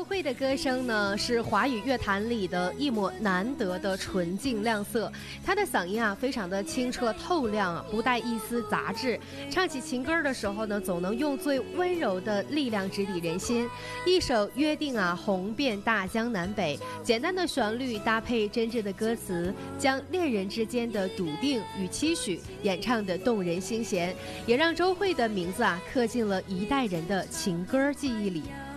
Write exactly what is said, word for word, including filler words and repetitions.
周蕙的歌声呢，是华语乐坛里的一抹难得的纯净亮色。她的嗓音啊，非常的清澈透亮啊，不带一丝杂质。唱起情歌的时候呢，总能用最温柔的力量直抵人心。一首《约定》啊，红遍大江南北，简单的旋律搭配真挚的歌词，将恋人之间的笃定与期许演唱的动人心弦，也让周蕙的名字啊刻进了一代人的情歌记忆里。